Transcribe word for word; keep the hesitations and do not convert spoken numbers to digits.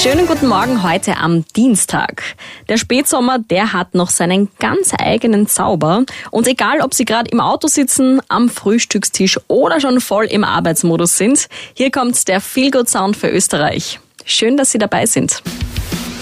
Schönen guten Morgen heute am Dienstag. Der Spätsommer, der hat noch seinen ganz eigenen Zauber. Und egal, ob Sie gerade im Auto sitzen, am Frühstückstisch oder schon voll im Arbeitsmodus sind, hier kommt der Feel-Good-Sound für Österreich. Schön, dass Sie dabei sind.